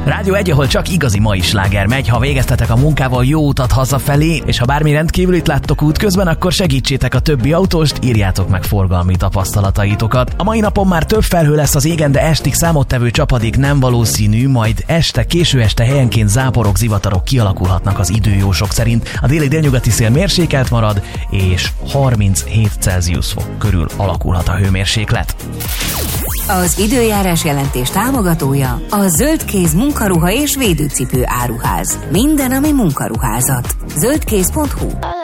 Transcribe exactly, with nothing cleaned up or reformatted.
Rádió egy, ahol csak igazi mai sláger megy. Ha végeztetek a munkával, jó utat hazafelé, és ha bármi rendkívülit láttok útközben, akkor segítsétek a többi autóst, írjátok meg forgalmi tapasztalataitokat. A mai napon már több felhő lesz az égen, de estig számottevő csapadék nem valószínű, majd este, késő este helyenként záporok, zivatarok kialakulhatnak az időjósok szerint. A déli délnyugati szél mérsékelt marad, és harminchét Celsius fok körül alakulhat a hőmérséklet. Az időjárás jelentés támogatója a Zöldkéz munkaruha és védőcipő áruház. Minden, ami munkaruházat. zöldkéz pont hu.